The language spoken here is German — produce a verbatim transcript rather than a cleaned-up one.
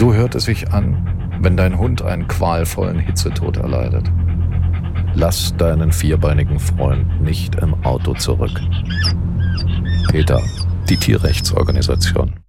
So hört es sich an, wenn dein Hund einen qualvollen Hitzetod erleidet. Lass deinen vierbeinigen Freund nicht im Auto zurück. PETA, die Tierrechtsorganisation.